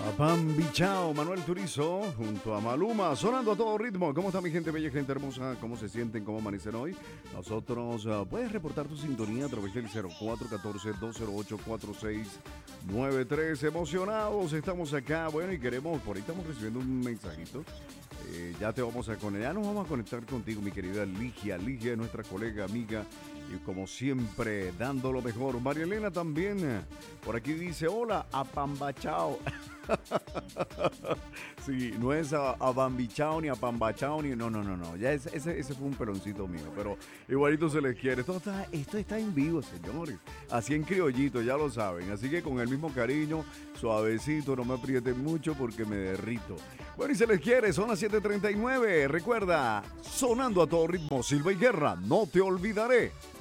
Bambi Chao, Manuel Turizo, junto a Maluma, sonando a todo ritmo. ¿Cómo está mi gente bella, gente hermosa? ¿Cómo se sienten? ¿Cómo amanecen hoy? Nosotros, puedes reportar tu sintonía a través del 0414-208-4693. Emocionados, estamos acá. Bueno, y queremos, por ahí estamos recibiendo un mensajito. Ya te vamos a conectar, ya nos vamos a conectar contigo, mi querida Ligia. Ligia es nuestra colega, amiga, y como siempre, dando lo mejor. María Elena también, por aquí dice, hola, apambachao. Sí, no es a Bambichao ni a Pambachao ni. No, no, no, no. Ya ese fue un peloncito mío. Pero igualito se les quiere. Esto está en vivo, señores. Así en criollito, ya lo saben. Así que con el mismo cariño, suavecito, no me aprieten mucho porque me derrito. Bueno, y se les quiere, son las 7:39. Recuerda, sonando a todo ritmo, Silva y Guerra, no te olvidaré.